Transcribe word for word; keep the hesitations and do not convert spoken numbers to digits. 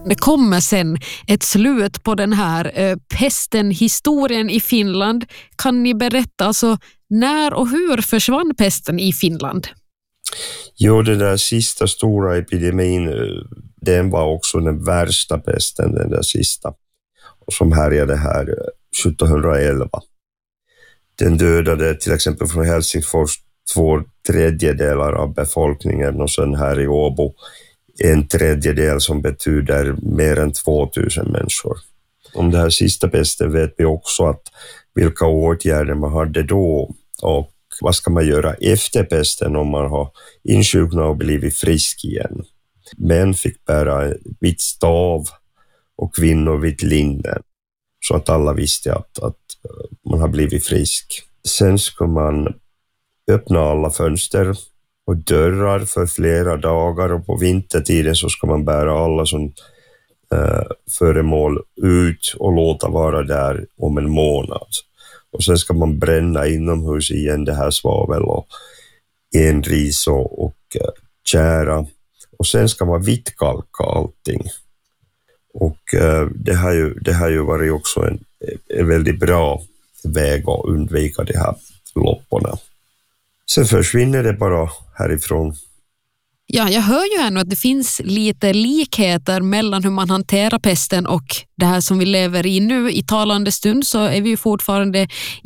Det kommer sen ett slut på den här eh, pesten-historien i Finland. Kan ni berätta alltså när och hur försvann pesten i Finland? Jo, den där sista stora epidemin, den var också den värsta pesten, den där sista, som härjade här sjuttonhundraelva. Den dödade till exempel från Helsingfors två tredjedelar av befolkningen och sen här i Åbo en tredjedel, som betyder mer än tvåtusen människor. Om det här sista pesten vet vi också att vilka åtgärder man hade då och vad ska man göra efter pesten om man har insjuknat och blivit frisk igen. Män fick bära vitt stav och kvinnor vitt linne, så att alla visste att, att man har blivit frisk. Sen ska man öppna alla fönster och dörrar för flera dagar, och på vintertiden så ska man bära alla som eh, föremål ut och låta vara där om en månad. Och sen ska man bränna inomhus igen det här svavel och enris och, och uh, tjära. Och sen ska man vitkalka allting. Och uh, det har ju, det har ju varit också en, en väldigt bra väg att undvika de här lopporna. Sen försvinner det bara härifrån. Ja, jag hör ju ändå att det finns lite likheter mellan hur man hanterar pesten och det här som vi lever i nu. I talande stund så är vi ju fortfarande